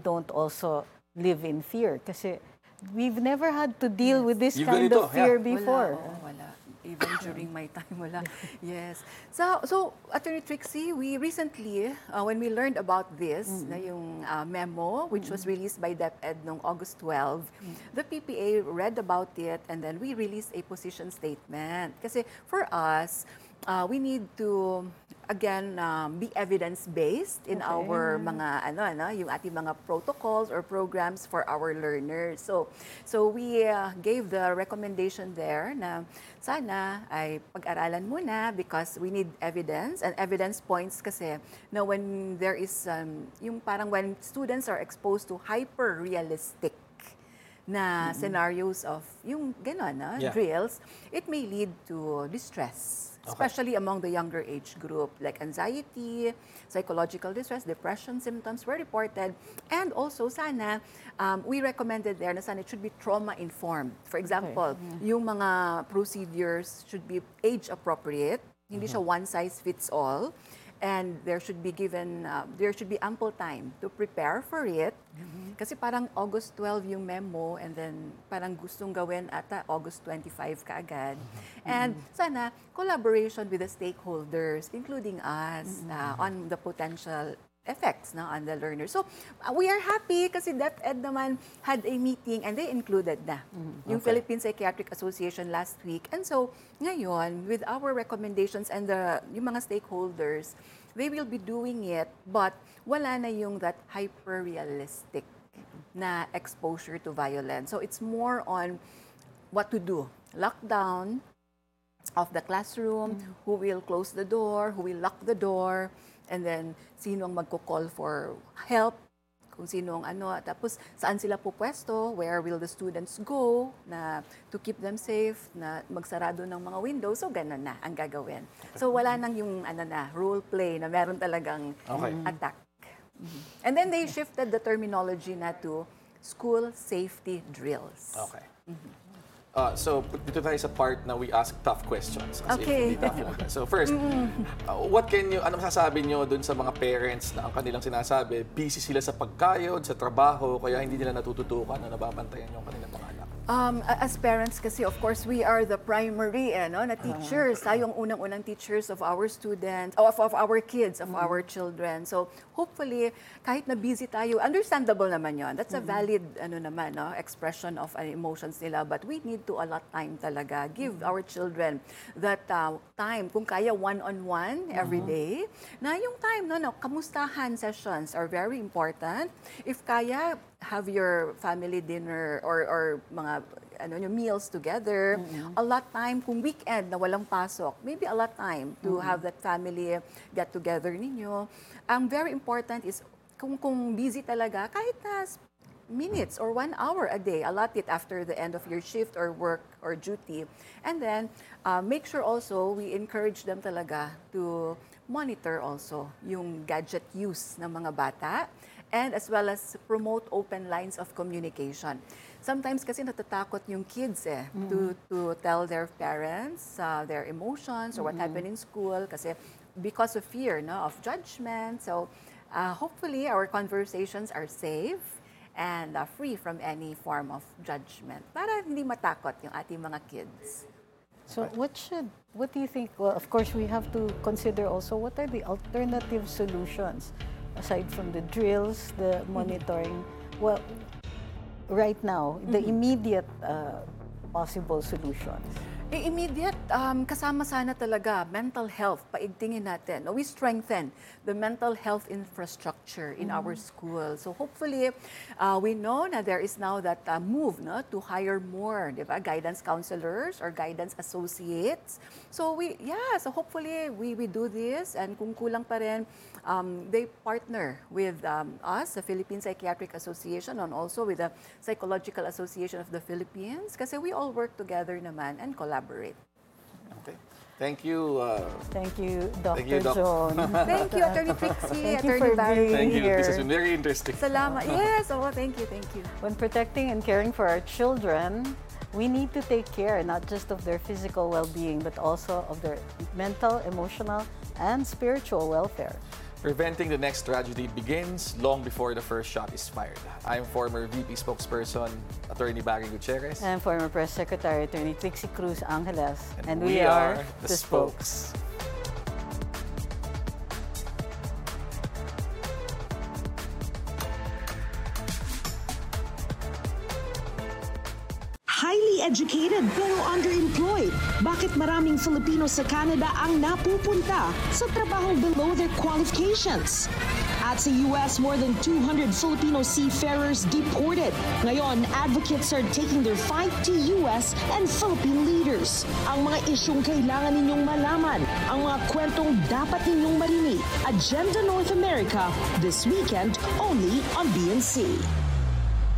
don't also live in fear. Kasi we've never had to deal with this kind of fear before. Wala. Even during my time, wala. Yes. So Attorney Trixie, we recently, when we learned about this, na yung memo, which was released by DepEd noong August 12, the PPA read about it and then we released a position statement. Kasi for us, we need to, again, be evidence-based in our mga, yung ating mga protocols or programs for our learners. So we gave the recommendation there na sana ay pag-aralan muna because we need evidence and evidence points kasi na when there is, yung parang when students are exposed to hyper-realistic na scenarios of yung gano'n, drills, it may lead to distress. Especially among the younger age group, like anxiety, psychological distress, depression symptoms were reported. And also, sana, we recommended there na sana it should be trauma-informed. For example, yung mga procedures should be age-appropriate. Hindi siya one-size-fits-all. And there should be ample time to prepare for it. Kasi parang August 12 yung memo and then parang gustong gawin ata August 25 kaagad. And sana collaboration with the stakeholders, including us, on the potential effects on the learner. So, we are happy kasi DepEd naman had a meeting and they included na yung Philippine Psychiatric Association last week. And so, ngayon, with our recommendations and yung mga stakeholders, they will be doing it, but wala na yung that hyper-realistic na exposure to violence. So, it's more on what to do. Lockdown of the classroom, who will close the door, who will lock the door, and then sino ang magko-call for help, kung sino ang tapos saan sila pupwesto, where will the students go na to keep them safe, na magsarado ng mga windows, so ganun na ang gagawin. So wala nang yung role play na meron talagang attack. And then they shifted the terminology na to school safety drills. Okay. So, dito tayo sa part na we ask tough questions. Kasi hindi tough talaga. So, first, anong sasabi nyo dun sa mga parents na ang kanilang sinasabi, busy sila sa pagkayod, sa trabaho, kaya hindi nila natututukan na nababantayan yung kanilang mga anak? As parents kasi, of course, we are the primary na teachers. Tayong unang-unang teachers of our students, of our kids, of our children. So, hopefully, kahit na busy tayo, understandable naman yon. That's a valid expression of emotions nila. But we need to allot time talaga. Give our children that time. Kung kaya one-on-one every day. Na yung time, kamustahan sessions are very important. If kaya, have your family dinner or mga meals together. A lot time kung weekend na walang pasok, maybe a lot time to have that family get together ninyo. Ang very important is kung busy talaga, kahit na minutes or 1 hour a day, allot it after the end of your shift or work or duty. And then make sure also we encourage them talaga to monitor also yung gadget use ng mga bata. And as well as promote open lines of communication. Sometimes kasi natatakot yung kids to tell their parents their emotions or what happened in school kasi because of fear of judgment. So hopefully our conversations are safe and free from any form of judgment para hindi matakot yung ating mga kids. So what do you think? Well, of course we have to consider also what are the alternative solutions aside from the drills, the monitoring. Well, right now, the immediate possible solutions. Immediate, kasama sana talaga, mental health, paigtingin natin. We strengthen the mental health infrastructure in our school. So hopefully, we know na there is now that move to hire more guidance counselors or guidance associates. So so hopefully we do this and kung kulang pa rin, they partner with us, the Philippine Psychiatric Association, and also with the Psychological Association of the Philippines kasi we all work together naman and collaborate. Okay. Thank you. Thank you, Dr. Thank you, Doc. John. Thank you, Attorney Trixie, Thank you Attorney for Barry. being Thank you. here. This has been very interesting. Salamat. Yes, thank you. When protecting and caring for our children, we need to take care not just of their physical well-being, but also of their mental, emotional, and spiritual welfare. Preventing the next tragedy begins long before the first shot is fired. I'm former VP spokesperson, Attorney Barry Gutierrez. And former Press Secretary Attorney Trixie Cruz Angeles. And we are the Spokes. Highly educated pero underemployed. Bakit maraming Filipino sa Canada ang napupunta sa trabahong below their qualifications? At sa US, more than 200 Filipino seafarers deported. Ngayon, advocates are taking their fight to US and Philippine leaders. Ang mga isyong kailangan ninyong malaman, ang mga kwentong dapat ninyong marinig. Agenda North America, this weekend only on BNC.